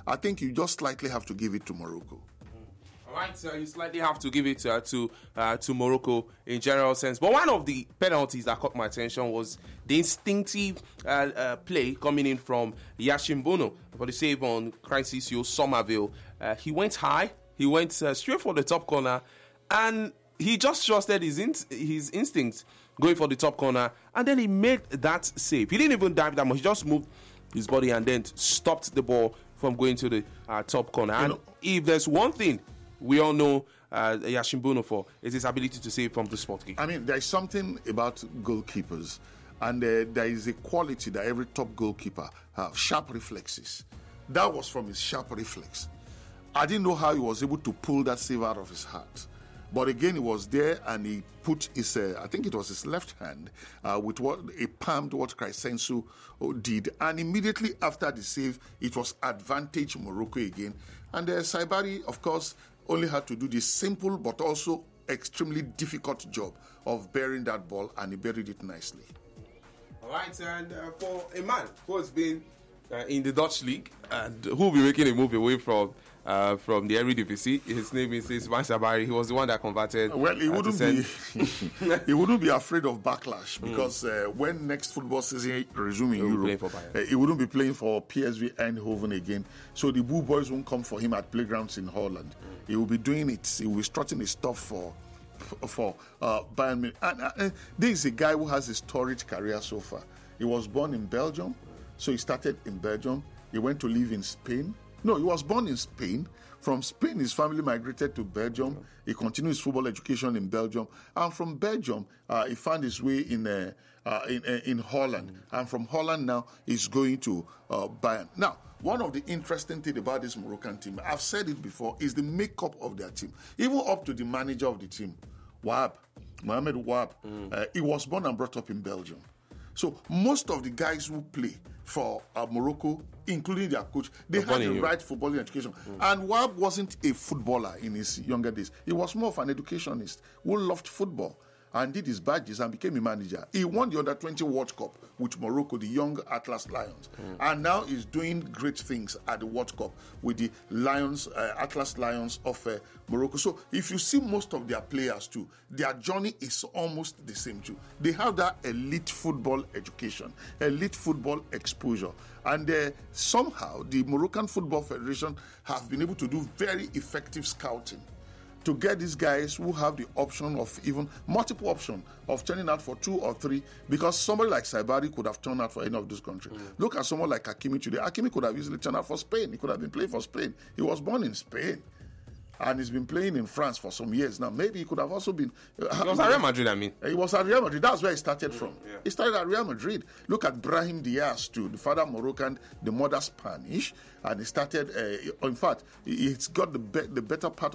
I think you just slightly have to give it to Morocco. All right, you slightly have to give it to Morocco in general sense. But one of the penalties that caught my attention was the instinctive play coming in from Yashin Bono for the save on Crisisio Somerville. He went high, he went straight for the top corner, and he just trusted his instincts going for the top corner, and then he made that save. He didn't even dive that much, he just moved his body and then stopped the ball from going to the top corner. And if there's one thing we all know Yashin Bono for, is his ability to save from the spot kick. I mean, there's something about goalkeepers, and there is a quality that every top goalkeeper have, sharp reflexes. That was from his sharp reflex. I didn't know how he was able to pull that save out of his heart. But again, he was there and he put his, I think it was his left hand, with a palm to what Crisisio did. And immediately after the save, it was advantage Morocco again. And Saibari, of course, only had to do this simple but also extremely difficult job of burying that ball, and he buried it nicely. All right, and for a man who has been in the Dutch league and who will be making a move away from the Eredivisie, his name is Ismail Sabari. He was the one that converted. Well, he wouldn't be. He wouldn't be afraid of backlash because when next football season resumes in Europe, he wouldn't be playing for PSV Eindhoven again. So the Blue Boys won't come for him at playgrounds in Holland. He will be doing it. He will be strutting his stuff for Bayern Munich. And this is a guy who has a storied career so far. He was born in Belgium, so he started in Belgium. He went to live in Spain. No, he was born in Spain. From Spain, his family migrated to Belgium. He continued his football education in Belgium. And from Belgium, he found his way in Holland. And from Holland now, he's going to Bayern. Now, one of the interesting things about this Moroccan team, I've said it before, is the makeup of their team. Even up to the manager of the team, Mohamed Wahab. He was born and brought up in Belgium. So most of the guys who play for Morocco, including their coach, they had the right footballing education. And Wahab wasn't a footballer in his younger days. He was more of an educationist who loved football and did his badges and became a manager. He won the Under-20 World Cup with Morocco, the young Atlas Lions. And now he's doing great things at the World Cup with the Lions, Atlas Lions of Morocco. So if you see most of their players too, their journey is almost the same too. They have that elite football education, elite football exposure. And somehow the Moroccan Football Federation have been able to do very effective scouting to get these guys who have the option of even multiple option of turning out for 2 or 3, because somebody like Saibari could have turned out for any of those countries. Look at someone like Hakimi today. Hakimi could have easily turned out for Spain. He could have been playing for Spain. He was born in Spain. And he's been playing in France for some years now. Maybe he could have also been... he was at Real Madrid, I mean. He was at Real Madrid. That's where he started from. Yeah. He started at Real Madrid. Look at Brahim Diaz too. The father Moroccan, the mother Spanish. And he started... in fact, he's got the better part